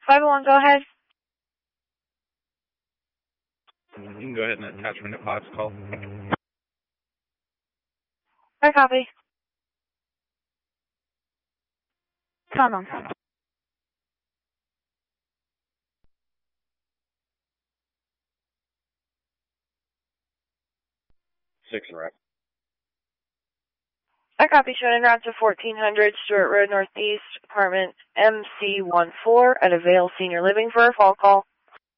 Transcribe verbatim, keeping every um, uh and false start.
five oh one, go ahead. You can go ahead and attach my Fox call. I copy. Come on. Six and rep. I copy. Showing en route to fourteen hundred Stewart Road Northeast, apartment M C one four at Avail Senior Living for a fall call.